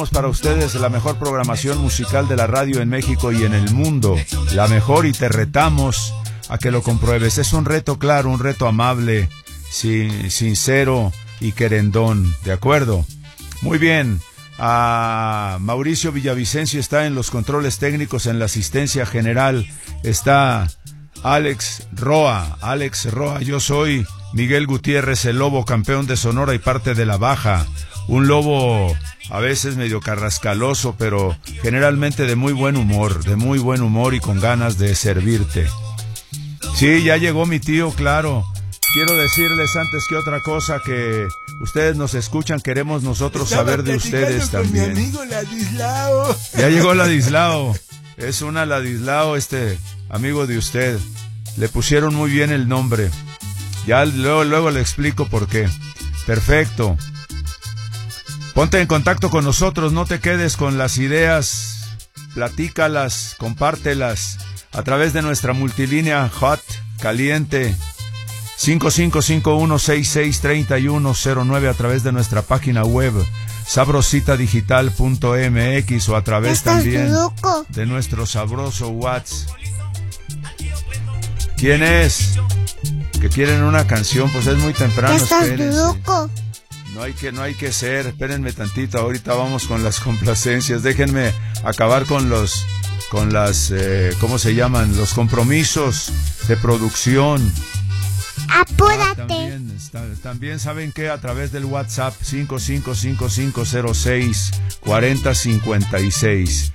Para ustedes la mejor programación musical de la radio en México y en el mundo, la mejor, y te retamos a que lo compruebes. Es un reto claro, un reto amable, sincero y querendón, ¿de acuerdo? Muy bien, Mauricio Villavicencio está en los controles técnicos, en la asistencia general está Alex Roa, yo soy Miguel Gutiérrez, el Lobo, campeón de Sonora y parte de la Baja, un lobo a veces medio carrascaloso, pero generalmente de muy buen humor y con ganas de servirte. Sí, ya llegó mi tío, claro. Quiero decirles antes que otra cosa que ustedes nos escuchan, queremos nosotros saber de ustedes también. Mi amigo Ladislao. Ya llegó Ladislao. Es una Ladislao, amigo de usted. Le pusieron muy bien el nombre. Ya luego le explico por qué. Perfecto. Ponte en contacto con nosotros, no te quedes con las ideas, platícalas, compártelas a través de nuestra multilínea hot, caliente, 5551663109, a través de nuestra página web sabrositadigital.mx, o a través también de nuestro sabroso WhatsApp. ¿Quién es? Que quieren una canción, pues es muy temprano, espérense. No hay que ser, espérenme tantito, ahorita vamos con las complacencias, déjenme acabar con las, ¿cómo se llaman? Los compromisos de producción. Apúrate. También saben que a través del WhatsApp 5555064056,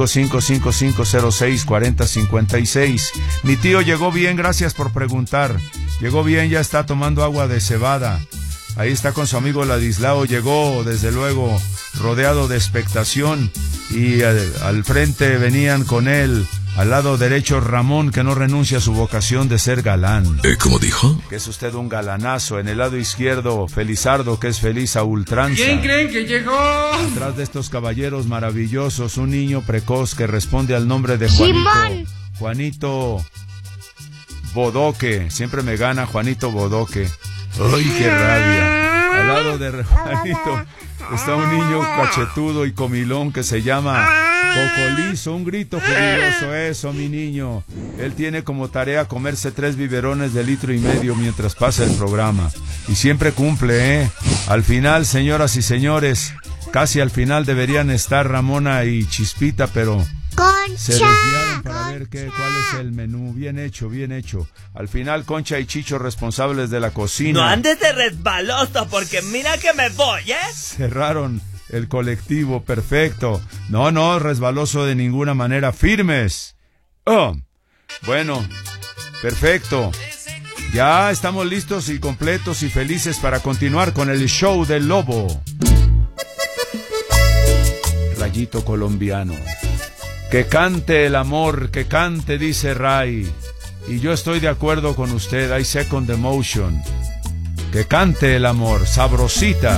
5555064056. Mi tío llegó bien, gracias por preguntar. Llegó bien, ya está tomando agua de cebada. Ahí está con su amigo Ladislao, llegó desde luego rodeado de expectación, y al frente venían con él, al lado derecho, Ramón, que no renuncia a su vocación de ser galán. ¿Cómo dijo? Que es usted un galanazo. En el lado izquierdo, Felizardo, que es feliz a ultranza. ¿Quién creen que llegó? Atrás de estos caballeros maravillosos, un niño precoz que responde al nombre de Juanito Bodoque. Siempre me gana Juanito Bodoque. ¡Ay, qué rabia! Al lado de Juanito está un niño cachetudo y comilón que se llama Cocolizo. Un grito jubiloso, eso, mi niño. Él tiene como tarea comerse 3 biberones de 1,5 litros mientras pasa el programa. Y siempre cumple, ¿eh? Al final, señoras y señores, casi al final deberían estar Ramona y Chispita, pero se desviaron para ver cuál es el menú. Bien hecho. Al final, Concha y Chicho, responsables de la cocina. No andes de resbaloso, porque mira que me voy, ¿eh? Cerraron el colectivo, perfecto. No, resbaloso de ninguna manera, firmes. Oh, bueno, perfecto. Ya estamos listos y completos y felices para continuar con el show del Lobo. Rayito colombiano. Que cante el amor, que cante, dice Ray. Y yo estoy de acuerdo con usted, I second the motion. Que cante el amor, sabrosita.